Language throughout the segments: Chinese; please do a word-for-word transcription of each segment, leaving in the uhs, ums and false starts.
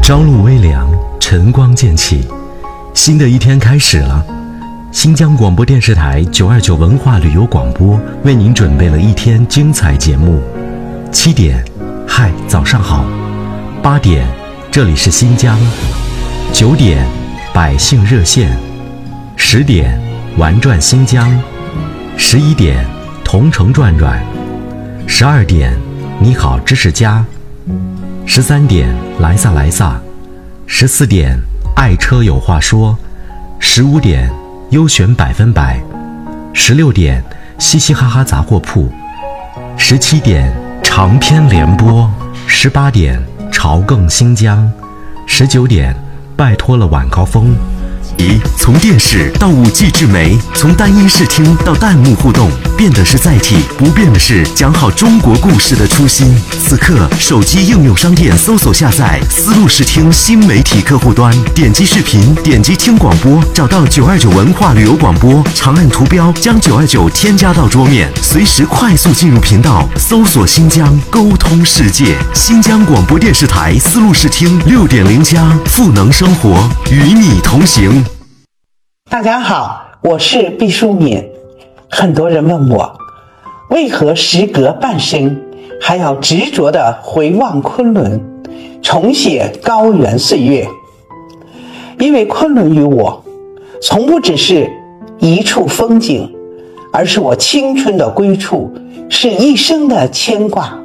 朝露微凉，晨光渐起，新的一天开始了。新疆广播电视台九二九文化旅游广播为您准备了一天精彩节目。七点，嗨，早上好。八点，这里是新疆。九点，百姓热线。十点，玩转新疆。十一点，同城转转。十二点，你好知识家。十三点，来撒来撒。十四点，爱车有话说。十五点，优选百分百。十六点，嘻嘻哈哈杂货铺。十七点，长篇联播。十八点，朝更新疆。十九点，拜托了晚高峰。 一从电视到五 G 智媒，从单音视听到弹幕互动，变的是载体，不变的是讲好中国故事的初心。此刻，手机应用商店搜索下载思路视听新媒体客户端，点击视频，点击听广播，找到九二九文化旅游广播，长按图标将九二九添加到桌面，随时快速进入频道，搜索新疆，沟通世界。新疆广播电视台思路视听六点零加，赋能生活，与你同行。 大家好，我是毕淑敏。很多人问我，为何时隔半生还要执着地回望昆仑，重写高原岁月？因为昆仑于我，从不只是一处风景，而是我青春的归处，是一生的牵挂。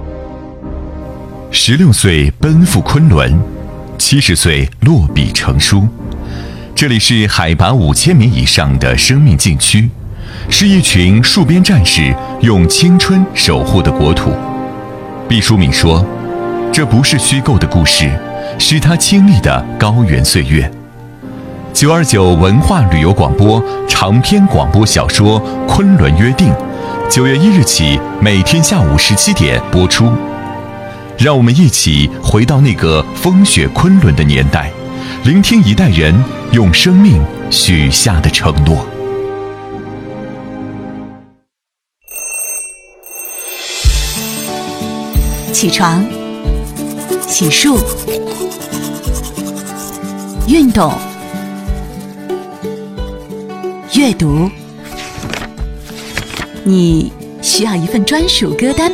十六岁奔赴昆仑，七十岁落笔成书。这里是海拔五千米以上的生命禁区，是一群戍边战士用青春守护的国土。毕淑敏说，这不是虚构的故事，是他经历的高原岁月。九二九文化旅游广播长篇广播小说《昆仑约定》，九月一日起每天下午十七点播出。让我们一起回到那个风雪昆仑的年代，聆听一代人用生命许下的承诺。 起床，洗漱，运动，阅读。你需要一份专属歌单吗？